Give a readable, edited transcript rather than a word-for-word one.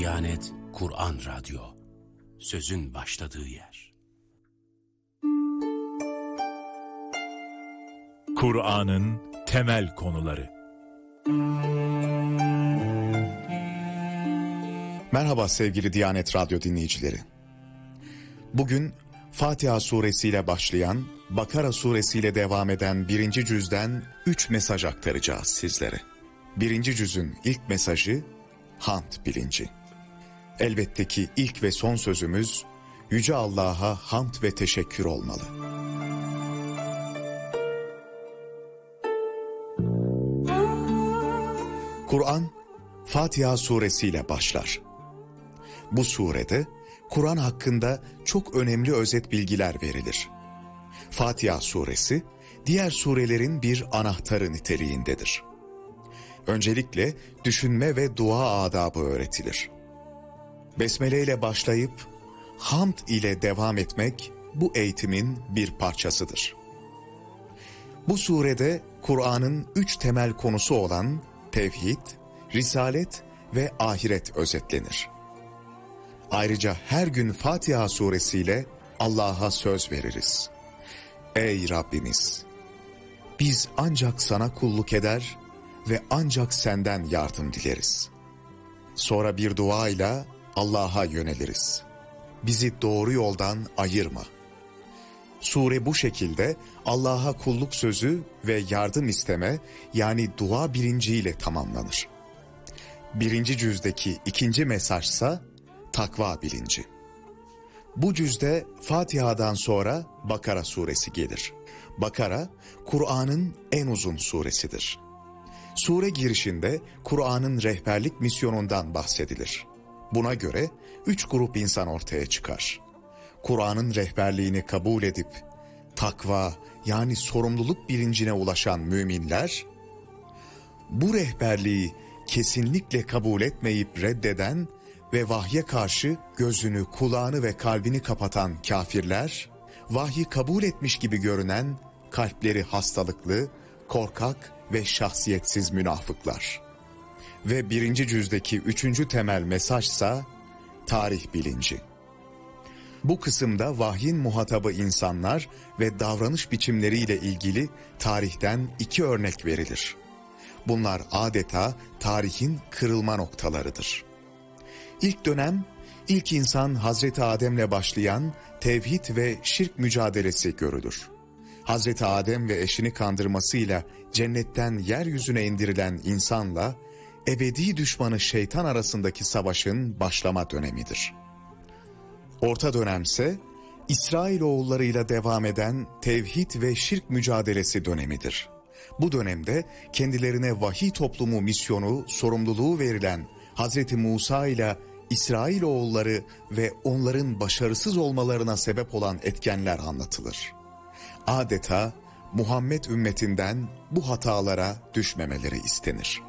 Diyanet Kur'an Radyo, sözün başladığı yer. Kur'an'ın temel konuları. Merhaba sevgili Diyanet Radyo dinleyicileri. Bugün Fatiha suresiyle başlayan, Bakara suresiyle devam eden 1. cüzden 3 mesaj aktaracağız sizlere. 1. cüzün ilk mesajı hamd bilinci. Elbette ki ilk ve son sözümüz Yüce Allah'a hamd ve teşekkür olmalı. Kur'an, Fatiha suresiyle başlar. Bu surede Kur'an hakkında çok önemli özet bilgiler verilir. Fatiha suresi, diğer surelerin bir anahtarı niteliğindedir. Öncelikle düşünme ve dua adabı öğretilir. Besmele ile başlayıp hamd ile devam etmek bu eğitimin bir parçasıdır. Bu surede Kur'an'ın 3 temel konusu olan tevhid, risalet ve ahiret özetlenir. Ayrıca her gün Fatiha suresiyle Allah'a söz veririz. Ey Rabbimiz! Biz ancak sana kulluk eder ve ancak senden yardım dileriz. Sonra bir duayla Allah'a yöneliriz. Bizi doğru yoldan ayırma. Sure bu şekilde Allah'a kulluk sözü ve yardım isteme, yani dua bilinciyle tamamlanır. 1. cüzdeki 2. mesajsa takva bilinci. Bu cüzde Fatiha'dan sonra Bakara suresi gelir. Bakara, Kur'an'ın en uzun suresidir. Sure girişinde Kur'an'ın rehberlik misyonundan bahsedilir. Buna göre 3 grup insan ortaya çıkar. Kur'an'ın rehberliğini kabul edip takva, yani sorumluluk bilincine ulaşan müminler, bu rehberliği kesinlikle kabul etmeyip reddeden ve vahye karşı gözünü, kulağını ve kalbini kapatan kafirler, vahyi kabul etmiş gibi görünen kalpleri hastalıklı, korkak ve şahsiyetsiz münafıklar. Ve 1. cüzdeki 3. temel mesajsa tarih bilinci. Bu kısımda vahyin muhatabı insanlar ve davranış biçimleriyle ilgili tarihten 2 örnek verilir. Bunlar adeta tarihin kırılma noktalarıdır. İlk dönem, ilk insan Hazreti Adem'le başlayan tevhid ve şirk mücadelesi görülür. Hazreti Adem ve eşini kandırmasıyla cennetten yeryüzüne indirilen insanla ebedi düşmanı şeytan arasındaki savaşın başlama dönemidir. Orta dönemse İsrailoğullarıyla devam eden tevhid ve şirk mücadelesi dönemidir. Bu dönemde kendilerine vahiy toplumu misyonu, sorumluluğu verilen Hazreti Musa ile İsrailoğulları ve onların başarısız olmalarına sebep olan etkenler anlatılır. Adeta Muhammed ümmetinden bu hatalara düşmemeleri istenir.